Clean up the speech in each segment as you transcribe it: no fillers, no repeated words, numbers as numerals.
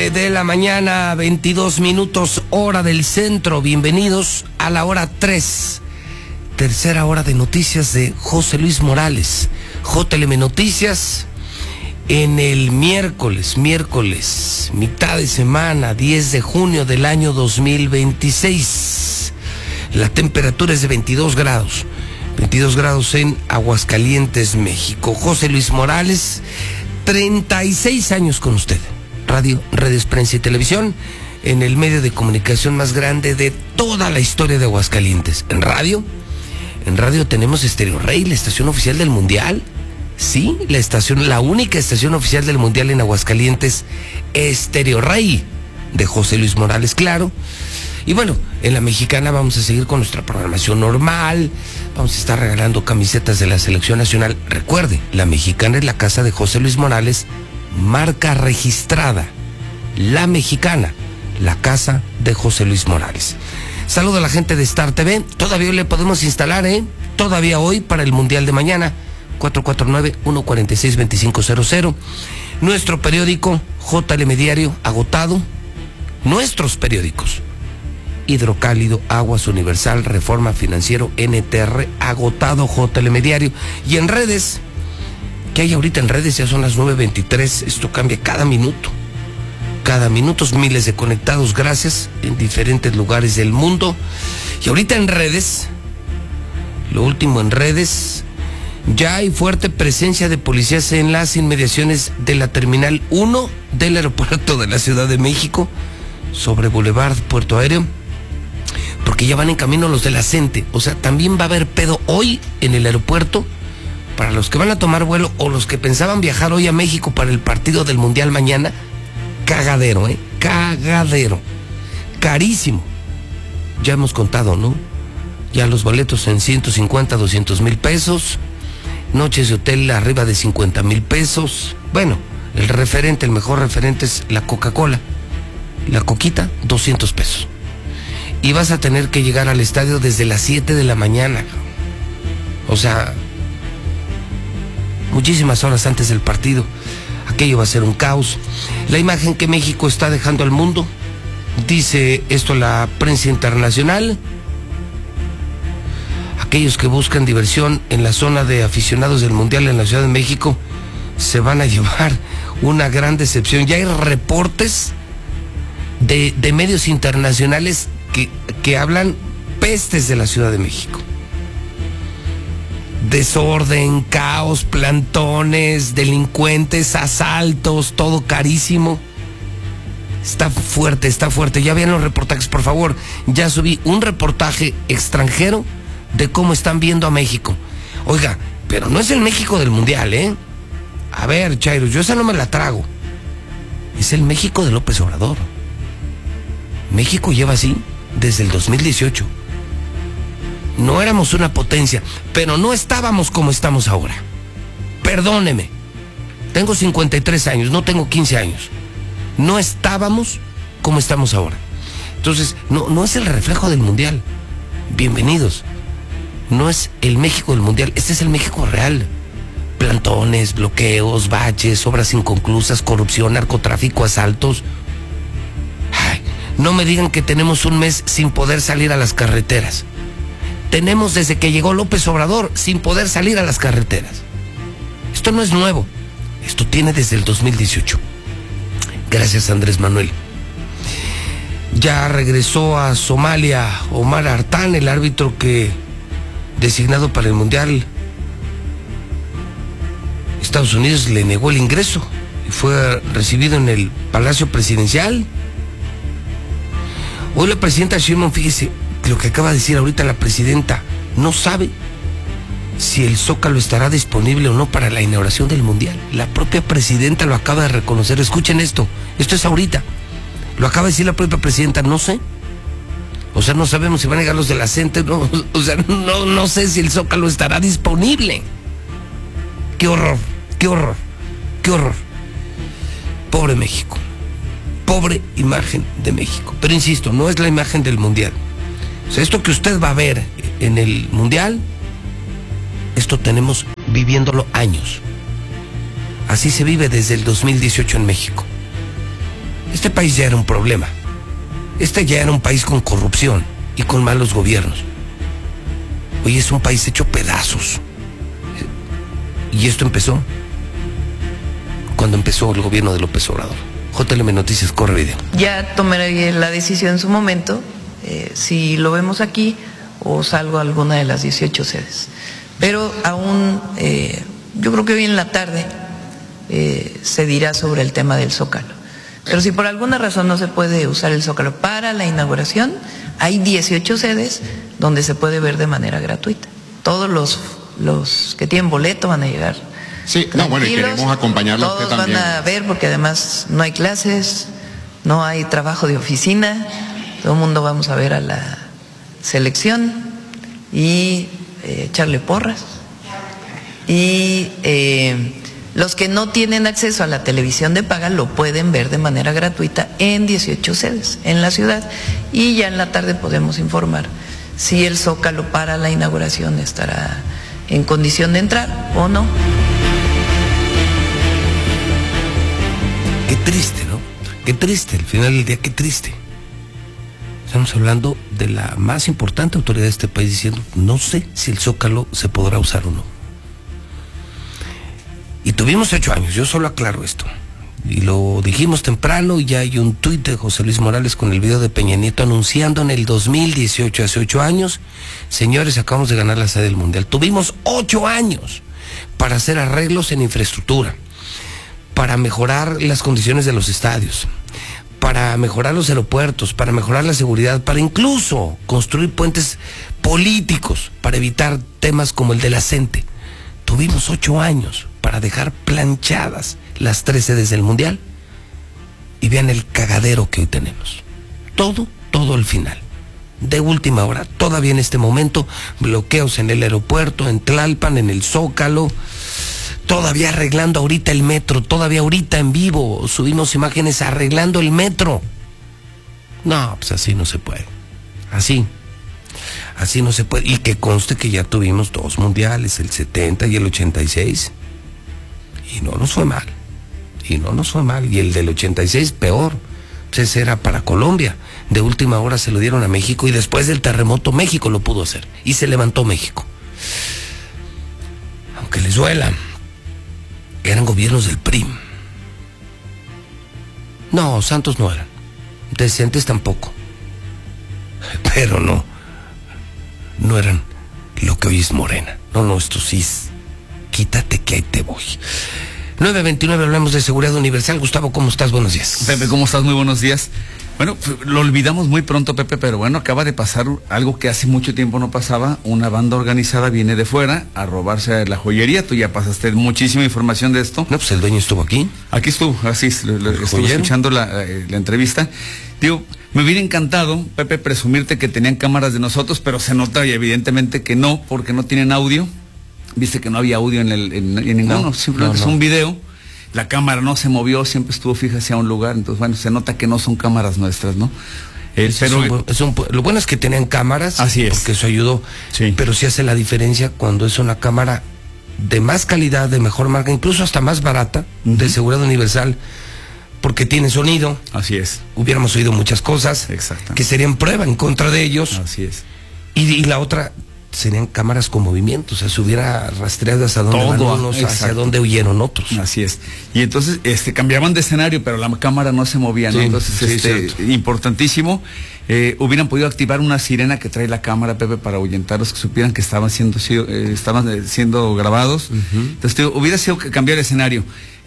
9 de la mañana, 22 minutos, hora del centro. Bienvenidos a la hora 3, tercera hora de noticias de José Luis Morales. JLM Noticias en el miércoles, mitad de semana, 10 de junio del año 2026. La temperatura es de 22 grados. 22 grados en Aguascalientes, México. José Luis Morales, 36 años con usted. Radio, redes, prensa y televisión, en el medio de comunicación más grande de toda la historia de Aguascalientes. En radio tenemos Estéreo Rey, la estación oficial del Mundial. Sí, la única estación oficial del Mundial en Aguascalientes, Estéreo Rey, de José Luis Morales, claro. Y bueno, en la Mexicana vamos a seguir con nuestra programación normal. Vamos a estar regalando camisetas de la Selección Nacional. Recuerde, la Mexicana es la casa de José Luis Morales, marca registrada. La Mexicana, la casa de José Luis Morales. Saludo a la gente de Star TV. Todavía le podemos instalar, todavía hoy para el Mundial de mañana. 449-146-2500. Nuestro periódico, JLM Diario, agotado. Nuestros periódicos: Hidrocálido, Aguas, Universal, Reforma, Financiero, NTR, agotado. JLM Diario. Y en redes, ¿qué hay ahorita en redes? Ya son las 9:23, esto cambia cada minuto. Cada minuto, miles de conectados, gracias, en diferentes lugares del mundo. Y ahorita en redes, lo último en redes, ya hay fuerte presencia de policías en las inmediaciones de la Terminal 1 del aeropuerto de la Ciudad de México, sobre Boulevard Puerto Aéreo, porque ya van en camino los de la CENTE. O sea, también va a haber pedo hoy en el aeropuerto para los que van a tomar vuelo o los que pensaban viajar hoy a México para el partido del Mundial mañana. Cagadero, cagadero, carísimo. Ya hemos contado, ¿no? Ya los boletos en 150, 200 mil pesos, noches de hotel arriba de 50 mil pesos. Bueno, el mejor referente es la Coca-Cola, la coquita, 200 pesos. Y vas a tener que llegar al estadio desde las 7 de la mañana. O sea, muchísimas horas antes del partido. Aquello va a ser un caos. La imagen que México está dejando al mundo, dice esto la prensa internacional. Aquellos que buscan diversión en la zona de aficionados del Mundial en la Ciudad de México se van a llevar una gran decepción. Ya hay reportes de medios internacionales que hablan pestes de la Ciudad de México. Desorden, caos, plantones, delincuentes, asaltos, todo carísimo. Está fuerte. Ya vean los reportajes, por favor. Ya subí un reportaje extranjero de cómo están viendo a México. Oiga, pero no es el México del Mundial, A ver, Chairo, yo esa no me la trago. Es el México de López Obrador. México lleva así desde el 2018. No éramos una potencia, pero no estábamos como estamos ahora. Perdóneme, tengo 53 años, no tengo 15 años. No estábamos como estamos ahora. Entonces, no es el reflejo del Mundial. Bienvenidos. No es el México del Mundial, este es el México real. Plantones, bloqueos, baches, obras inconclusas, corrupción, narcotráfico, asaltos. Ay, no me digan que tenemos un mes sin poder salir a las carreteras. Tenemos desde que llegó López Obrador sin poder salir a las carreteras. Esto no es nuevo. Esto tiene desde el 2018. Gracias, Andrés Manuel. Ya regresó a Somalia Omar Artán, el árbitro designado para el Mundial. Estados Unidos le negó el ingreso y fue recibido en el Palacio Presidencial. Hoy la presidenta Sheinbaum, fíjese lo que acaba de decir ahorita la presidenta, no sabe si el Zócalo estará disponible o no para la inauguración del Mundial. La propia presidenta lo acaba de reconocer. Escuchen esto es ahorita. Lo acaba de decir la propia presidenta, no sé. O sea, no sabemos si van a llegar los de la CENTE, no, o sea, no sé si el Zócalo estará disponible. Qué horror. Pobre México. Pobre imagen de México. Pero insisto, no es la imagen del Mundial. O sea, esto que usted va a ver en el Mundial, esto tenemos viviéndolo años. Así se vive desde el 2018 en México. Este país ya era un problema. Este ya era un país con corrupción y con malos gobiernos. Hoy es un país hecho pedazos. Y esto empezó cuando empezó el gobierno de López Obrador. JLM Noticias, corre video. Ya tomaré la decisión en su momento, si lo vemos aquí o salgo a alguna de las 18 sedes. Pero aún, yo creo que hoy en la tarde se dirá sobre el tema del Zócalo. Pero si por alguna razón no se puede usar el Zócalo para la inauguración, hay 18 sedes donde se puede ver de manera gratuita. Todos los que tienen boleto van a llegar. Sí, no, bueno, y queremos acompañarlo a usted también. Todos van a ver porque además no hay clases, no hay trabajo de oficina, todo el mundo vamos a ver a la selección y echarle porras. Y los que no tienen acceso a la televisión de paga lo pueden ver de manera gratuita en 18 sedes en la ciudad. Y ya en la tarde podemos informar si el Zócalo para la inauguración estará en condición de entrar o no. Qué triste, ¿no? Qué triste, al final del día, qué triste. Estamos hablando de la más importante autoridad de este país diciendo, no sé si el Zócalo se podrá usar o no. Y tuvimos 8 años, yo solo aclaro esto. Y lo dijimos temprano, y ya hay un tuit de José Luis Morales con el video de Peña Nieto anunciando en el 2018, hace 8 años, señores, acabamos de ganar la sede del Mundial. Tuvimos 8 años para hacer arreglos en infraestructura, para mejorar las condiciones de los estadios, para mejorar los aeropuertos, para mejorar la seguridad, para incluso construir puentes políticos, para evitar temas como el de la CENTE. Tuvimos 8 años para dejar planchadas las 3 sedes del Mundial. Y vean el cagadero que hoy tenemos. Todo al final. De última hora, todavía en este momento, bloqueos en el aeropuerto, en Tlalpan, en el Zócalo. Todavía arreglando ahorita el metro, todavía ahorita en vivo subimos imágenes arreglando el metro. No, pues así no se puede. Así no se puede. Y que conste que ya tuvimos 2 mundiales, el 70 y el 86. Y no nos fue mal. Y el del 86 peor. Pues ese era para Colombia. De última hora se lo dieron a México y después del terremoto México lo pudo hacer. Y se levantó México. Aunque les duela. Eran gobiernos del PRI. No, santos no eran. Decentes tampoco. Pero no eran lo que hoy es Morena. No, esto sí es, quítate que ahí te voy. 9:29, hablamos de seguridad universal. Gustavo, ¿cómo estás? Buenos días. Pepe, ¿cómo estás? Muy buenos días. Bueno, lo olvidamos muy pronto, Pepe, pero bueno, acaba de pasar algo que hace mucho tiempo no pasaba. Una banda organizada viene de fuera a robarse la joyería. Tú ya pasaste muchísima información de esto. No, pues el dueño estuvo aquí. Aquí estuvo, así es, estuve escuchando la entrevista. Digo, me hubiera encantado, Pepe, presumirte que tenían cámaras de nosotros, pero se nota y evidentemente que no, porque no tienen audio. Viste que no había audio en ninguno, simplemente es un video. La cámara no se movió, siempre estuvo fija hacia un lugar, entonces bueno, se nota que no son cámaras nuestras, ¿no? Pero lo bueno es que tenían cámaras, así es, porque eso ayudó, sí. Pero sí hace la diferencia cuando es una cámara de más calidad, de mejor marca, incluso hasta más barata, de seguridad universal, porque tiene sonido. Así es. Hubiéramos oído muchas cosas que serían prueba en contra de ellos. Así es. Y la otra, serían cámaras con movimiento, o sea, se hubiera rastreado hasta dónde van unos, hacia dónde huyeron otros. Así es. Y entonces cambiaban de escenario, pero la cámara no se movía, ¿no? Sí, entonces, importantísimo. Hubieran podido activar una sirena que trae la cámara, Pepe, para ahuyentarlos, que supieran que estaban siendo grabados. Entonces, hubiera sido que cambiar el escenario.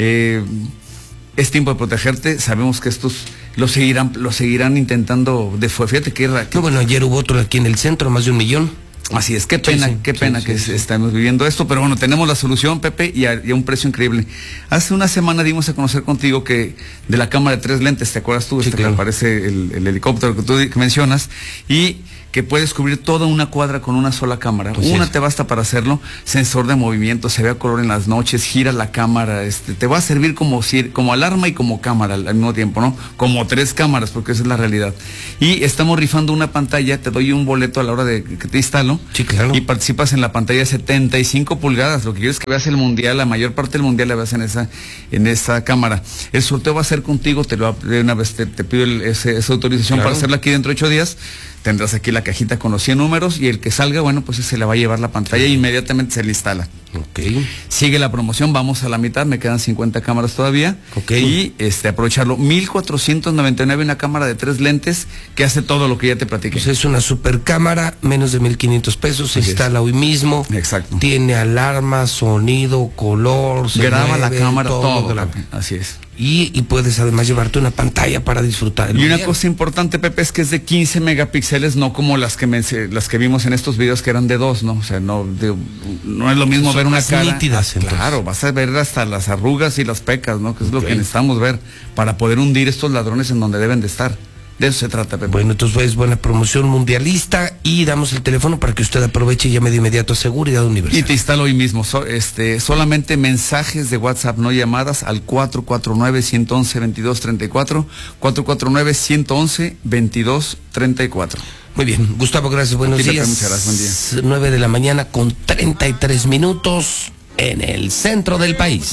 Es tiempo de protegerte, sabemos que estos lo seguirán intentando fíjate que no, bueno, ayer hubo otro aquí en el centro, más de 1 millón. Así es, qué pena que estamos viviendo esto, pero bueno, tenemos la solución, Pepe, y a un precio increíble. Hace una semana dimos a conocer contigo que de la cámara de 3 lentes, ¿te acuerdas tú? Sí, claro. Que aparece el helicóptero que tú mencionas, y que puedes cubrir toda una cuadra con una sola cámara. Una te basta para hacerlo, sensor de movimiento, se ve a color en las noches, gira la cámara, te va a servir como alarma y como cámara al mismo tiempo, ¿no? Como 3 cámaras, porque esa es la realidad. Y estamos rifando una pantalla, te doy un boleto a la hora de que te instalo. Sí, claro. Y participas en la pantalla de 75 pulgadas, lo que quieres es que veas el mundial, la mayor parte del mundial la veas en esa cámara. El sorteo va a ser contigo, de una vez te pido esa autorización para hacerla aquí dentro de 8 días. Tendrás aquí la cajita con los 100 números y el que salga, bueno, pues se le va a llevar la pantalla e inmediatamente se le instala. Sigue la promoción, vamos a la mitad, me quedan 50 cámaras todavía. Y aprovecharlo. 1,499 una cámara de 3 lentes que hace todo lo que ya te platiqué. Pues es una super cámara, menos de 1,500 pesos, se instala hoy mismo. Exacto. Tiene alarma, sonido, color, graba la cámara, todo. Así es. Y puedes además llevarte una pantalla para disfrutar. Y una cosa importante, Pepe, es que es de 15 megapíxeles, no como las que vimos en estos videos que eran de 2, ¿no? O sea, no es lo mismo ver una cara. Nítidas, claro, vas a ver hasta las arrugas y las pecas, ¿no? Que es lo que necesitamos ver para poder hundir estos ladrones en donde deben de estar. De eso se trata, Pepe. Bueno, entonces es buena promoción mundialista y damos el teléfono para que usted aproveche y llame de inmediato a Seguridad Universal. Y te instalo hoy mismo. Solamente mensajes de WhatsApp, no llamadas, al 449-111-2234, 449-111-2234. Muy bien, Gustavo, gracias, buenos días. Pepe, muchas gracias, buen día. 9 de la mañana con 33 minutos en el centro del país.